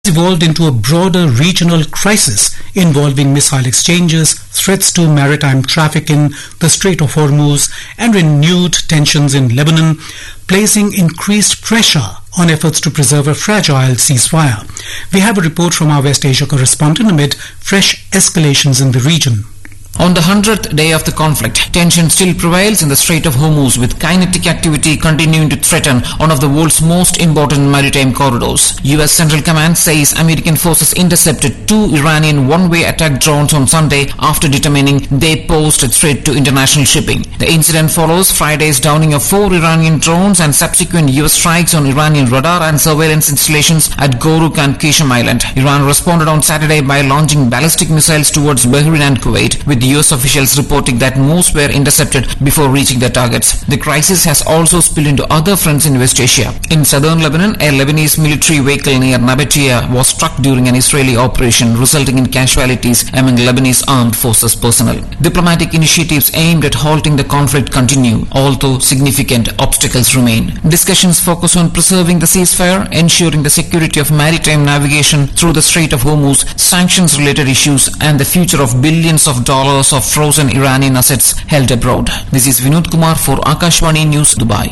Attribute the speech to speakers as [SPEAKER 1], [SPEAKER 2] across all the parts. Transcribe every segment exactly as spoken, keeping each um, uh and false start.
[SPEAKER 1] evolved into a broader regional crisis involving missile exchanges, threats to maritime traffic in the Strait of Hormuz, and renewed tensions in Lebanon, placing increased pressure on efforts to preserve a fragile ceasefire. We have a report from our West Asia correspondent amid fresh escalations in the region.
[SPEAKER 2] On the hundredth day of the conflict, tension still prevails in the Strait of Hormuz, with kinetic activity continuing to threaten one of the world's most important maritime corridors. U S Central Command says American forces intercepted two Iranian one-way attack drones on Sunday after determining they posed a threat to international shipping. The incident follows Friday's downing of four Iranian drones and subsequent U S strikes on Iranian radar and surveillance installations at Goruk and Qeshm Island. Iran responded on Saturday by launching ballistic missiles towards Bahrain and Kuwait, with U S officials reporting that most were intercepted before reaching their targets. The crisis has also spilled into other fronts in West Asia. In southern Lebanon, a Lebanese military vehicle near Nabatea was struck during an Israeli operation, resulting in casualties among Lebanese armed forces personnel. Diplomatic initiatives aimed at halting the conflict continue, although significant obstacles remain. Discussions focus on preserving the ceasefire, ensuring the security of maritime navigation through the Strait of Hormuz, sanctions-related issues, and the future of billions of dollars of frozen Iranian assets held abroad. This is Vinod Kumar for Akashvani News, Dubai.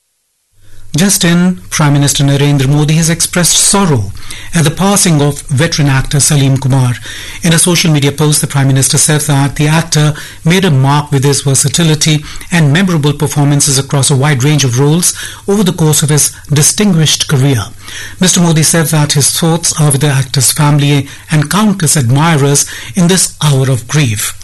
[SPEAKER 1] Just in, Prime Minister Narendra Modi has expressed sorrow at the passing of veteran actor Salim Kumar. In a social media post, the Prime Minister said that the actor made a mark with his versatility and memorable performances across a wide range of roles over the course of his distinguished career. Mister Modi said that his thoughts are with the actor's family and countless admirers in this hour of grief.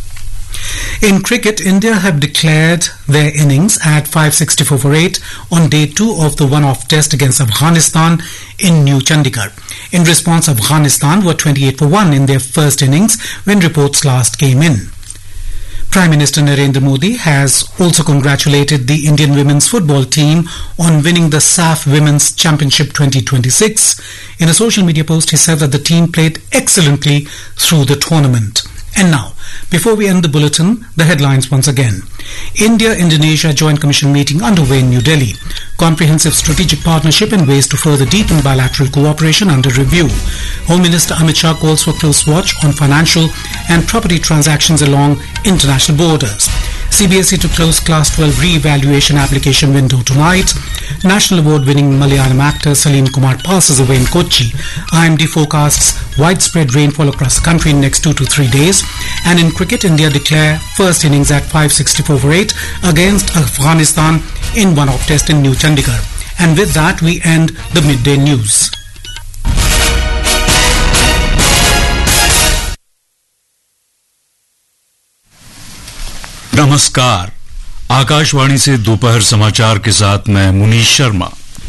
[SPEAKER 1] In cricket, India have declared their innings at five sixty-four for eight on day two of the one-off test against Afghanistan in New Chandigarh. In response, Afghanistan were twenty-eight for one in their first innings when reports last came in. Prime Minister Narendra Modi has also congratulated the Indian women's football team on winning the S A F Women's Championship twenty twenty-six. In a social media post, he said that the team played excellently through the tournament. And now, before we end the bulletin, the headlines once again. India-Indonesia Joint Commission meeting underway in New Delhi. Comprehensive strategic partnership and ways to further deepen bilateral cooperation under review. Home Minister Amit Shah calls for close watch on financial and property transactions along international borders. C B S E to close Class twelve re-evaluation application window tonight. National award-winning Malayalam actor Salim Kumar passes away in Kochi. I M D forecasts widespread rainfall across the country in next two to three days. And in cricket, India declare first innings at five sixty-four for eight against Afghanistan in one-off test in New Chandigarh. And with that, we end the midday news.
[SPEAKER 3] नमस्कार, आकाशवाणी से दोपहर समाचार के साथ मैं मुनीश शर्मा।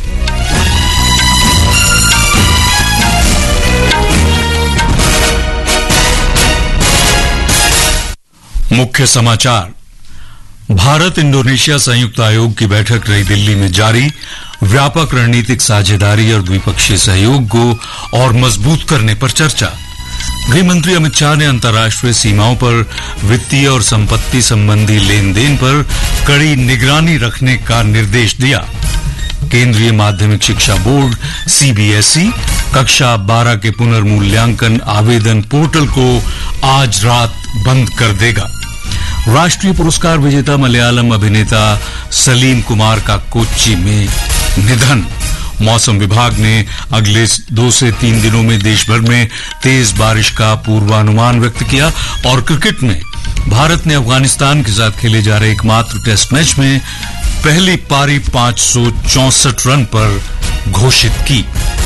[SPEAKER 3] मुख्य समाचार। Bharat Indonesia संयुक्त आयोग की बैठक नई दिल्ली में जारी। व्यापक रणनीतिक साझेदारी और द्विपक्षीय सहयोग को और मजबूत करने पर चर्चा। गृह मंत्री अमित शाह ने अंतर्राष्ट्रीय सीमाओं पर वित्तीय और संपत्ति संबंधी लेन देन पर कड़ी निगरानी रखने का निर्देश दिया। केंद्रीय माध्यमिक शिक्षा बोर्ड सीबीएसई कक्षा बारह के पुनर्मूल्यांकन आवेदन पोर्टल को आज रात बंद कर देगा। राष्ट्रीय पुरस्कार विजेता मलयालम अभिनेता सलीम कुमार का कोच्चि में निधन। मौसम विभाग ने अगले दो से तीन दिनों में देश भर में तेज बारिश का पूर्वानुमान व्यक्त किया। और क्रिकेट में भारत ने अफगानिस्तान के साथ खेले जा रहे एकमात्र टेस्ट मैच में पहली पारी पांच सौ चौसठ रन पर घोषित की।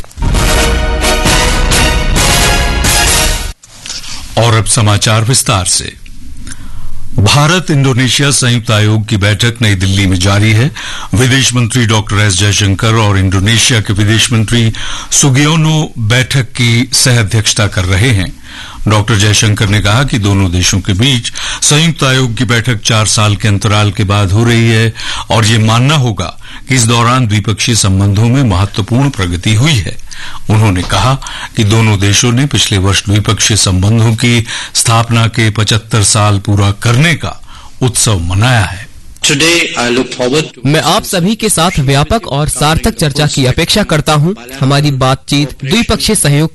[SPEAKER 3] और अब समाचार विस्तार से। भारत इंडोनेशिया संयुक्त आयोग की बैठक नई दिल्ली में जारी है। विदेश मंत्री डॉक्टर एस जयशंकर और इंडोनेशिया के विदेश मंत्री सुगियोनो बैठक की सह अध्यक्षता कर रहे हैं। डॉक्टर जयशंकर ने कहा कि दोनों देशों के बीच संयुक्त आयोग की बैठक चार साल के अंतराल के बाद हो रही है और ये मानना होगा कि इस दौरान द्विपक्षीय संबंधों में महत्वपूर्ण प्रगति हुई है। उन्होंने कहा कि दोनों देशों ने पिछले वर्ष द्विपक्षीय संबंधों की स्थापना के पचहत्तर साल पूरा करने का उत्सव मनाया है।
[SPEAKER 4] मैं आप सभी के साथ व्यापक और सार्थक चर्चा की अपेक्षा करता हूं। हमारी बातचीत द्विपक्षीय सहयोग